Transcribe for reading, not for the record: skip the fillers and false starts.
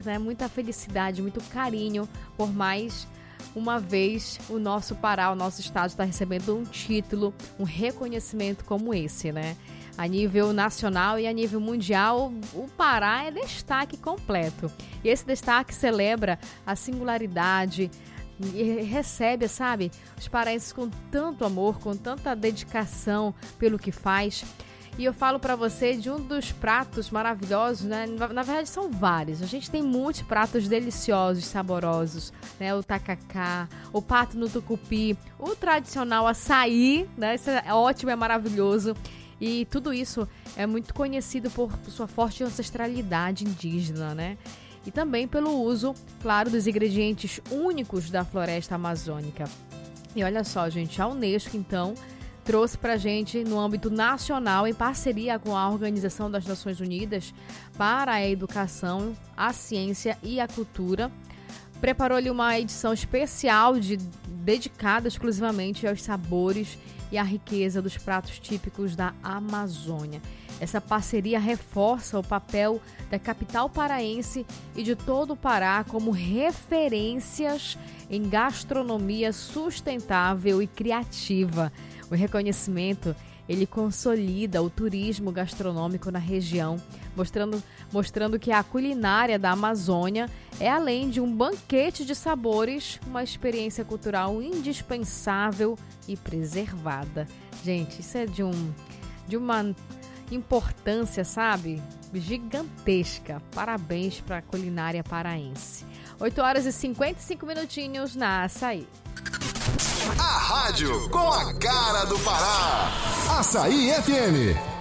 né? Muita felicidade, muito carinho por mais uma vez o nosso Pará, o nosso estado está recebendo um título, um reconhecimento como esse, né? A nível nacional e a nível mundial, o Pará é destaque completo. E esse destaque celebra a singularidade e recebe, sabe, os paraenses com tanto amor, com tanta dedicação pelo que faz. E eu falo para você de um dos pratos maravilhosos, né? Na verdade são vários. A gente tem muitos pratos deliciosos, saborosos, né? O tacacá, o pato no tucupi, o tradicional açaí, né? Isso é ótimo, é maravilhoso. E tudo isso é muito conhecido por sua forte ancestralidade indígena, né? E também pelo uso, claro, dos ingredientes únicos da floresta amazônica. E olha só, gente, a Unesco, então, trouxe pra gente, no âmbito nacional, em parceria com a Organização das Nações Unidas para a Educação, a Ciência e a Cultura, preparou-lhe uma edição especial dedicada exclusivamente aos sabores e à riqueza dos pratos típicos da Amazônia. Essa parceria reforça o papel da capital paraense e de todo o Pará como referências em gastronomia sustentável e criativa. O reconhecimento, ele consolida o turismo gastronômico na região, mostrando que a culinária da Amazônia é, além de um banquete de sabores, uma experiência cultural indispensável e preservada. Gente, isso é de uma importância, sabe, gigantesca. Parabéns para a culinária paraense. 8h55 minutinhos na Açaí. A rádio com a cara do Pará. Açaí FM.